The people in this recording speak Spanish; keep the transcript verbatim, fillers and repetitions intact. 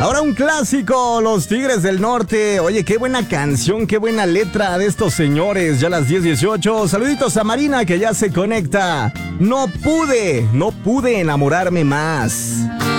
Ahora un clásico, Los Tigres del Norte. Oye, qué buena canción, qué buena letra de estos señores. Ya a las diez dieciocho. Saluditos a Marina que ya se conecta. No pude, no pude enamorarme más.